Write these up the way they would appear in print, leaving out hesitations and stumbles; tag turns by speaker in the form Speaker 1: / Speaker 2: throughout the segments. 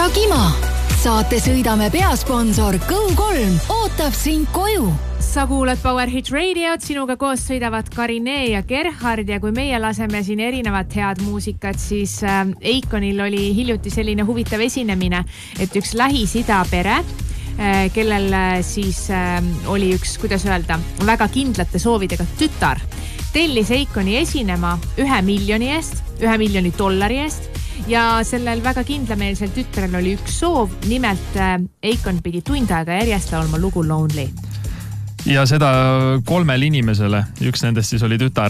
Speaker 1: Kima. Saate sõidame peasponsor Go3 ootab sind koju.
Speaker 2: Sa kuulad Power Hit Radiot, sinuga koos sõidavad Karine ja Gerhard ja kui meie laseme siin erinevat head muusikat, siis Eikonil oli hiljuti selline huvitav esinemine, et üks Lähis-Ida pere, kellel siis oli üks, kuidas öelda, väga kindlate soovidega tütar, tellis Eikoni esinema $1 miljoni eest, $1 miljoni eest ja sellel väga kindlameelsel tütrel oli üks soov, nimelt Eikon pidi tund aega järjest laulma lugu Lonely.
Speaker 3: Ja seda 3 inimesele, üks nendest siis oli tütar.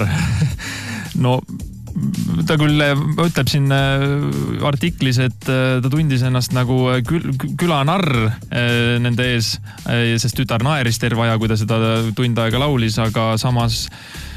Speaker 3: No, ta küll ütleb siin artiklis, et ta tundis ennast nagu külanarr nende ees, sest tütar naeris terve aja, kui ta seda tund aega laulis, aga samas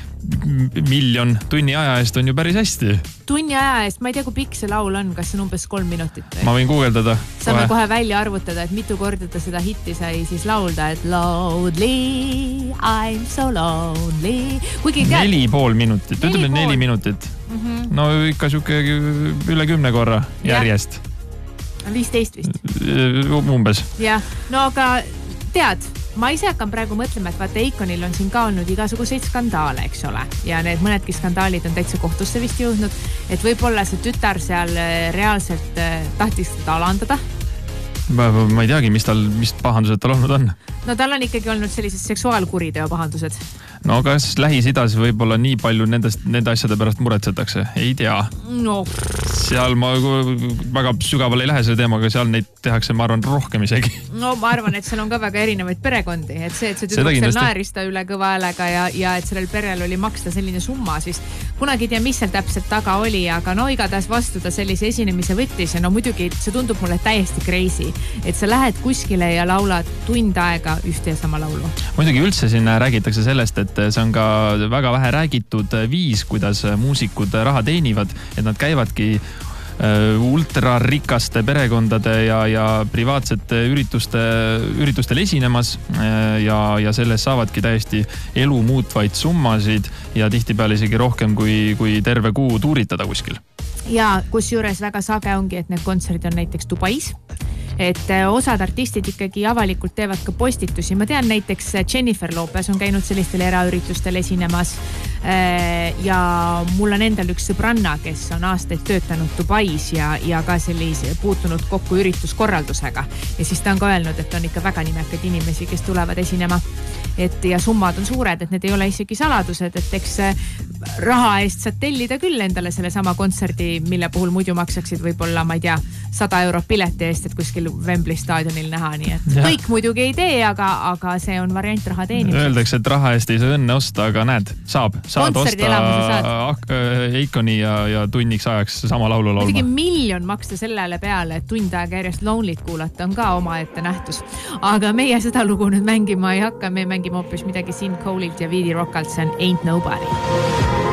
Speaker 3: $1 miljon tunni aja eest on ju päris hästi.
Speaker 2: Tunni aja eest, ma ei tea, kui pikk see laul on, kas see on umbes 3 minutit?
Speaker 3: Ma võin guugeldada.
Speaker 2: Saame kohe välja arvutada, et mitu korda ta seda hitti sai siis laulda, et lonely, I'm so lonely.
Speaker 3: 4,5 minutit, ütleme 4 minutit. No ikka siuke üle 10 korra järjest.
Speaker 2: 15 vist.
Speaker 3: Umbes.
Speaker 2: Jah, no aga tead, ma ise hakkan praegu mõtlema, et vaata Eikonil on siin ka olnud igasuguseid skandaale, eks ole. Ja need mõnedki skandaalid on täitsa kohtusse vist jõudnud, et võib-olla see tütar seal reaalselt tahtis seda alandada.
Speaker 3: Ma ei teagi, mis pahandused tal olnud on.
Speaker 2: No tal on ikkagi olnud sellised seksuaalkuriteo pahandused.
Speaker 3: No kas Lähis-Idas võib-olla nii palju nende asjade pärast muretsetakse? Ei tea.
Speaker 2: No.
Speaker 3: Seal ma väga sügavale ei lähe selle teemaga, seal neid tehakse, ma arvan, rohkem isegi.
Speaker 2: No ma arvan, et seal on ka väga erinevaid perekondi, et see tüdruk seal naerista üle kõva häälega ja et sellel perel oli maksta selline summa, siis kunagi ei tea, mis seal täpselt taga oli, aga no igatahes vastu ta sellise esinemise võttis ja no muidugi see tundub mulle täiesti crazy, et sa lähed kuskile ja laulad tund aega ühte ja sama laulu.
Speaker 3: Muidugi üldse siin räägitakse sellest, et see on ka väga vähe räägitud viis, kuidas muusikud raha teenivad, et nad käivadki ultrarikaste perekondade ja privaatsete üritustel esinemas ja selles saavadki täiesti elu muutvaid summasid ja tihtipeale isegi rohkem kui terve kuu tuuritada kuskil.
Speaker 2: Ja kusjuures väga sage ongi, et need kontserdid on näiteks Dubais, et osad artistid ikkagi avalikult teevad ka postitusi. Ma tean näiteks Jennifer Lopez on käinud sellistel eraüritustel esinemas ja mul on endal üks sõbranna, kes on aastaid töötanud Dubais ja ka sellise puutunud kokku ürituskorraldusega. Ja siis ta on ka öelnud, et on ikka väga nimekad inimesi, kes tulevad esinema. Ja summad on suured, et need ei ole isegi saladused, et eks raha eest saad tellida küll endale selle sama kontserdi, mille puhul muidu maksaksid võib-olla, ma ei tea, €100 pileti eest, et kuskil Wembley staadionil näha, nii et kõik muidugi ei tee, aga see on variant raha teenimiseks.
Speaker 3: Öeldakse, et raha eest ei saa õnne osta, aga näed, saad osta Eikoni ja tunniks ajaks sama laulu laulma.
Speaker 2: Muidugi $1 miljon maksta sellele peale, et tund aega järjest Lonely't kuulata on ka oma ette nähtus. Aga meie seda lugu nüüd mängima ei hakka, me mängime hoopis midagi Sin Coleilt ja Viidi Rockalt, see on Ain't Nobody.